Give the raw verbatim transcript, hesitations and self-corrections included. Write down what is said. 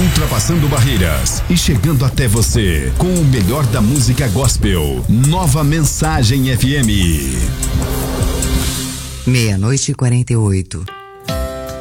ultrapassando barreiras e chegando até você com o melhor da música gospel. Nova Mensagem F M. Meia-noite e quarenta e oito.